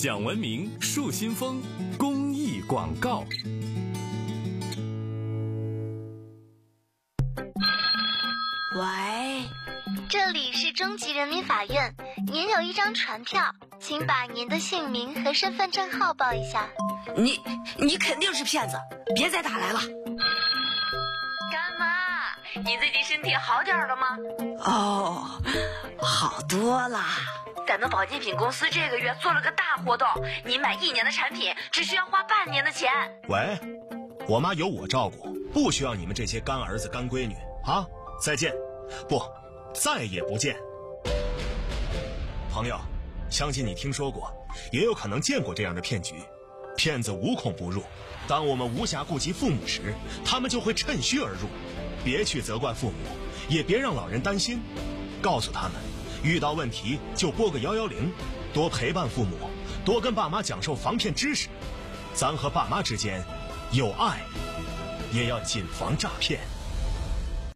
享文明树新风公益广告。 喂， 这里是中级人民法院，您有一张传票，请把您的姓名和身份证号报一下。 你肯定是骗子，别再打来了。 干妈，你最近身体好点了吗？ 哦，好多啦。 咱们保健品公司这个月做了个大活动，你买1年的产品只需要花半年的钱。 喂，我妈有我照顾，不需要你们这些干儿子干闺女啊！再见，不，再也不见。朋友，相信你听说过，也有可能见过这样的骗局。骗子无孔不入，当我们无暇顾及父母时，他们就会趁虚而入。别去责怪父母，也别让老人担心，告诉他们遇到问题就拨个110，多陪伴父母，多跟爸妈讲授防骗知识。咱和爸妈之间有爱，也要谨防诈骗。